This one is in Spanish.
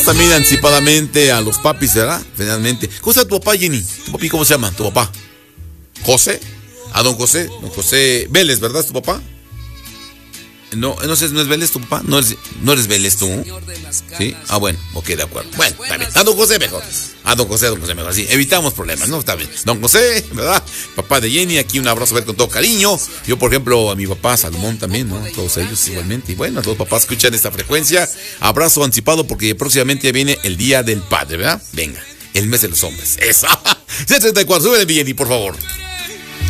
También anticipadamente a los papis, ¿verdad? Finalmente. ¿Cómo está tu papá, Jenny? ¿Tu papi cómo se llama? ¿Tu papá? ¿José? ¿A don José? Don José Vélez, ¿verdad? ¿Es tu papá? No, no sé, ¿no es Vélez tu papá? ¿No eres Vélez tú? ¿Sí? Ah, bueno, ok, de acuerdo. Bueno, está bien. A don José mejor. A don José mejor. Sí, evitamos problemas, ¿no? Está bien. Don José, ¿verdad? Papá de Jenny, aquí un abrazo a ver con todo cariño. Yo, por ejemplo, a mi papá Salomón también, ¿no? Todos ellos igualmente. Y bueno, todos los papás escuchan esta frecuencia. Abrazo anticipado porque próximamente viene el Día del Padre, ¿verdad? Venga, el mes de los hombres. Eso. C34, súbele, Jenny, por favor.